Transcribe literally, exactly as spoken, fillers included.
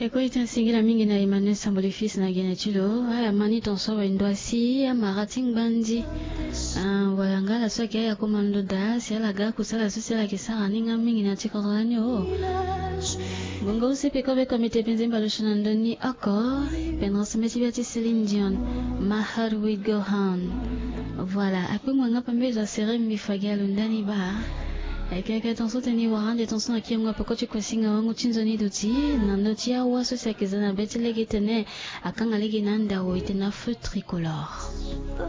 Eko itansingira mingi na Emmanuel Sambole fils na gene chilo aya mani tonso wa ndwasi ya marating bandi ah wayangala soki ya komando da si ala ga kusala sosi la kisara ninga mingi na tikoranyo bongo usipe kobe komite penzimba lushana ndoni ako penro semeti bati Celine Dion My Heart Will Go On. Voilà après moi ngapa mbeza sere mifagalo ndani ba Kaka tonso teni warande tonso akimwa pokochi kwa singa wangu chinzo ni duti na noti ya waso sakizana betelege tene akanga lege nanda wo itena feu tricolore.